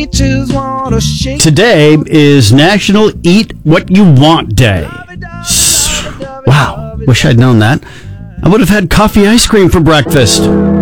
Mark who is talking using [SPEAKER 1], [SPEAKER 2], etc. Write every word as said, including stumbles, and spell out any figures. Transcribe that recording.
[SPEAKER 1] Today is National Eat What You Want Day. Wow, wish I'd known that. I would have had coffee ice cream for breakfast.